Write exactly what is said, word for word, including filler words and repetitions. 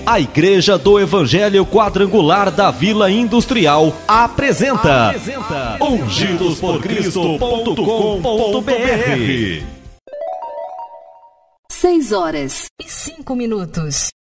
A Igreja do Evangelho Quadrangular da Vila Industrial apresenta, apresenta ungidos por cristo ponto com ponto br. Seis horas e cinco minutos.